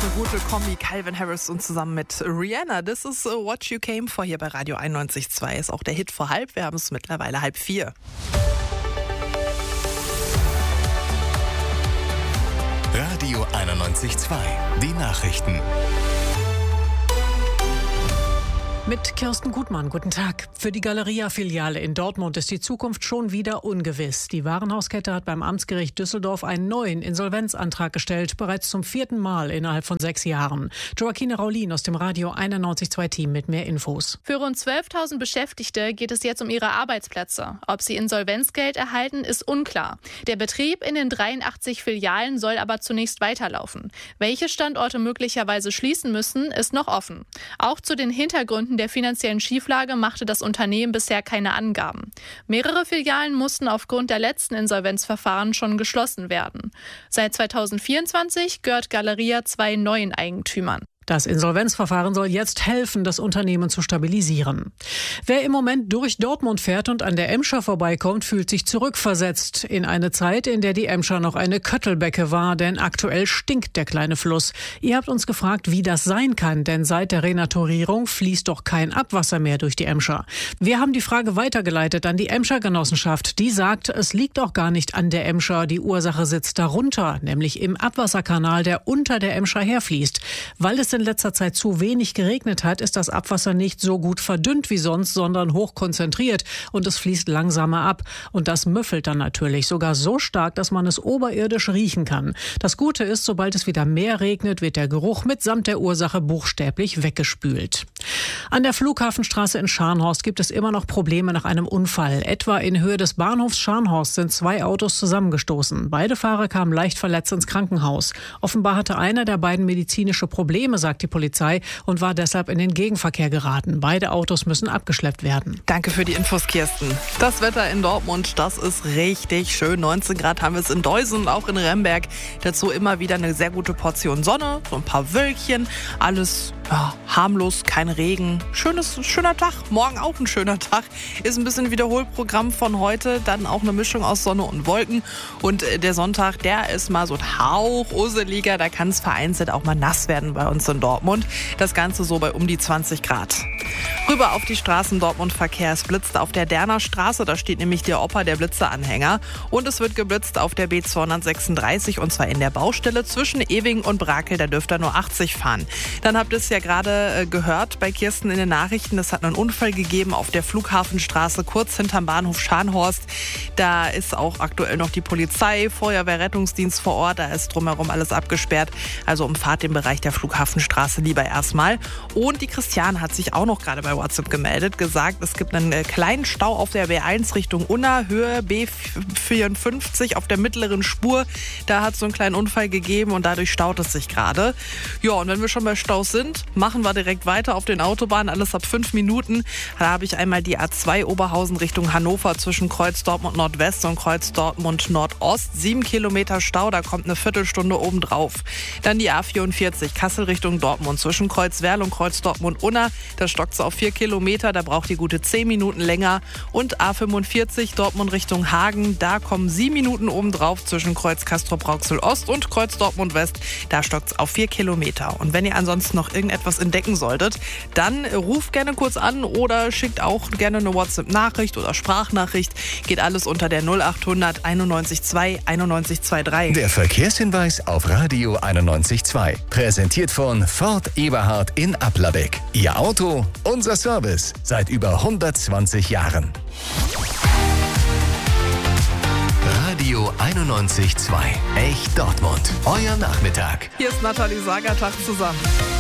eine gute Kombi. Calvin Harris und zusammen mit Rihanna. This is what you came for hier bei Radio 91.2. Ist auch der Hit vor halb. Wir haben es mittlerweile 3:30. Radio 91.2. Die Nachrichten. Mit Kirsten Gutmann, guten Tag. Für die Galeria-Filiale in Dortmund ist die Zukunft schon wieder ungewiss. Die Warenhauskette hat beim Amtsgericht Düsseldorf einen neuen Insolvenzantrag gestellt, bereits zum 4. Mal innerhalb von 6 Jahren. Joaquina Raulin aus dem Radio 91.2-Team mit mehr Infos. Für rund 12.000 Beschäftigte geht es jetzt um ihre Arbeitsplätze. Ob sie Insolvenzgeld erhalten, ist unklar. Der Betrieb in den 83 Filialen soll aber zunächst weiterlaufen. Welche Standorte möglicherweise schließen müssen, ist noch offen. Auch zu den Hintergründen der finanziellen Schieflage machte das Unternehmen bisher keine Angaben. Mehrere Filialen mussten aufgrund der letzten Insolvenzverfahren schon geschlossen werden. Seit 2024 gehört Galeria 2 neuen Eigentümern. Das Insolvenzverfahren soll jetzt helfen, das Unternehmen zu stabilisieren. Wer im Moment durch Dortmund fährt und an der Emscher vorbeikommt, fühlt sich zurückversetzt in eine Zeit, in der die Emscher noch eine Köttelbecke war, denn aktuell stinkt der kleine Fluss. Ihr habt uns gefragt, wie das sein kann, denn seit der Renaturierung fließt doch kein Abwasser mehr durch die Emscher. Wir haben die Frage weitergeleitet an die Emscher Genossenschaft. Die sagt, es liegt auch gar nicht an der Emscher, die Ursache sitzt darunter, nämlich im Abwasserkanal, der unter der Emscher herfließt. Weil es in letzter Zeit zu wenig geregnet hat, ist das Abwasser nicht so gut verdünnt wie sonst, sondern hoch konzentriert und es fließt langsamer ab. Und das müffelt dann natürlich sogar so stark, dass man es oberirdisch riechen kann. Das Gute ist, sobald es wieder mehr regnet, wird der Geruch mitsamt der Ursache buchstäblich weggespült. An der Flughafenstraße in Scharnhorst gibt es immer noch Probleme nach einem Unfall. Etwa in Höhe des Bahnhofs Scharnhorst sind 2 Autos zusammengestoßen. Beide Fahrer kamen leicht verletzt ins Krankenhaus. Offenbar hatte einer der beiden medizinische Probleme, sagt die Polizei, und war deshalb in den Gegenverkehr geraten. Beide Autos müssen abgeschleppt werden. Danke für die Infos, Kirsten. Das Wetter in Dortmund, das ist richtig schön. 19 Grad haben wir es in Deusen und auch in Remberg. Dazu immer wieder eine sehr gute Portion Sonne, so ein paar Wölkchen. Alles harmlos, kein Regen. Schöner Tag. Morgen auch ein schöner Tag. Ist ein bisschen Wiederholprogramm von heute. Dann auch eine Mischung aus Sonne und Wolken. Und der Sonntag, der ist mal so ein Hauch useliger. Da kann es vereinzelt auch mal nass werden bei uns in Dortmund. Das Ganze so bei um die 20 Grad. Rüber auf die Straßen Dortmund-Verkehr. Es blitzt auf der Derner Straße. Da steht nämlich der Opa, der Blitzeranhänger. Und es wird geblitzt auf der B236 und zwar in der Baustelle zwischen Ewing und Brakel. Da dürft ihr nur 80 fahren. Dann habt ihr es ja gerade gehört bei Kirsten in den Nachrichten. Es hat einen Unfall gegeben auf der Flughafenstraße kurz hinterm Bahnhof Scharnhorst. Da ist auch aktuell noch die Polizei, Feuerwehr, Rettungsdienst vor Ort. Da ist drumherum alles abgesperrt. Also umfahrt den Bereich der Flughafenstraße lieber erstmal. Und die Christiane hat sich auch noch gerade bei WhatsApp gemeldet, gesagt, es gibt einen kleinen Stau auf der B1 Richtung Unna, Höhe B54 auf der mittleren Spur. Da hat es so einen kleinen Unfall gegeben und dadurch staut es sich gerade. Ja, und wenn wir schon bei Staus sind, machen wir direkt weiter auf den Autobahnen, alles ab 5 Minuten. Da habe ich einmal die A2 Oberhausen Richtung Hannover zwischen Kreuz Dortmund Nordwest und Kreuz Dortmund Nordost. 7 Kilometer Stau, da kommt eine Viertelstunde obendrauf. Dann die A44 Kassel Richtung Dortmund zwischen Kreuz Werl und Kreuz Dortmund Unna. Da stockt es auf 4 Kilometer, da braucht ihr gute 10 Minuten länger. Und A45 Dortmund Richtung Hagen, da kommen 7 Minuten obendrauf zwischen Kreuz Castrop-Rauxel Ost und Kreuz Dortmund West. Da stockt es auf 4 Kilometer. Und wenn ihr ansonsten noch irgendetwas entdecken solltet, dann ruft gerne kurz an oder schickt auch gerne eine WhatsApp-Nachricht oder Sprachnachricht. Geht alles unter der 0800 91 2 91 23. Der Verkehrshinweis auf Radio 91.2. Präsentiert von Ford Eberhard in Applerbeck. Ihr Auto, unser Service. Seit über 120 Jahren. Radio 91.2. Echt Dortmund. Euer Nachmittag. Hier ist Nathalie Sagertag zusammen.